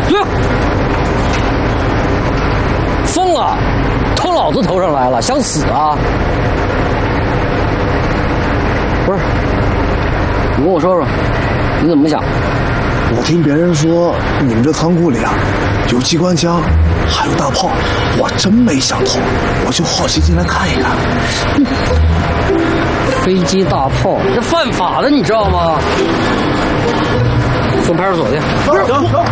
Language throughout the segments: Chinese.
疯了，头老子头上来了，想死啊？不是，你跟我说说，你怎么想？ 我听别人说你们这仓库里啊，有机关枪，还有大炮，我真没想通，我就好奇进来看一看。 飞机大炮，这犯法的，你知道吗？送派出所去。不是，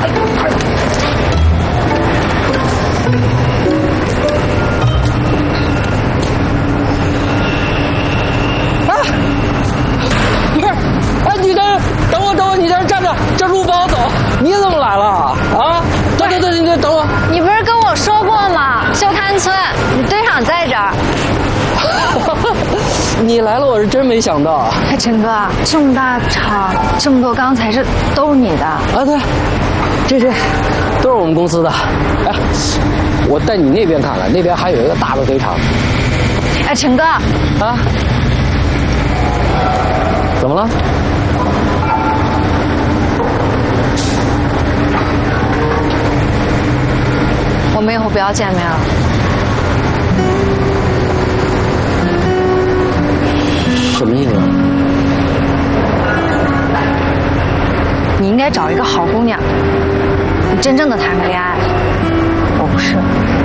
等我，你在这站着，这路不好走。你怎么来了？啊？对，你等我。 你不是跟我说过吗？秀滩村，你队长在这儿。 你来了，我是真没想到。 哎，陈哥，这么大厂，这么多钢材，这都是你的啊？ 对，这都是我们公司的。哎，我带你那边看看，那边还有一个大的堆场。 哎，陈哥， 啊？怎么了？ 我们以后不要见面了。 什么意思？ 你应该找一个好姑娘，你真正的谈个恋爱。我不是。